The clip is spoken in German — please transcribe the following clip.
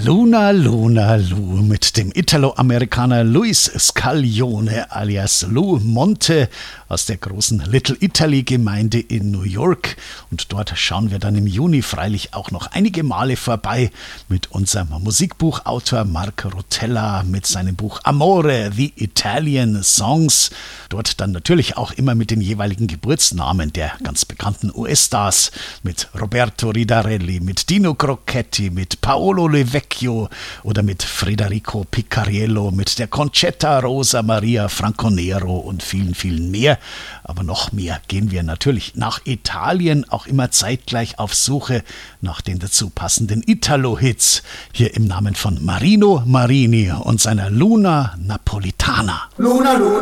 Luna Luna Lu mit dem Italo-Amerikaner Luis Scaglione alias Lou Monte aus der großen Little Italy-Gemeinde in New York. Und dort schauen wir dann im Juni freilich auch noch einige Male vorbei mit unserem Musikbuchautor Mark Rotella mit seinem Buch Amore, The Italian Songs. Dort dann natürlich auch immer mit den jeweiligen Geburtsnamen der ganz bekannten US-Stars, mit Roberto Ridarelli, mit Dino Crocchetti, mit Paolo Levecchio oder mit Federico Picariello, mit der Concetta Rosa Maria Franconero und vielen, vielen mehr. Aber noch mehr gehen wir natürlich nach Italien, auch immer zeitgleich auf Suche nach den dazu passenden Italo-Hits. Hier im Namen von Marino Marini und seiner Luna Napolitana. Luna, Luna.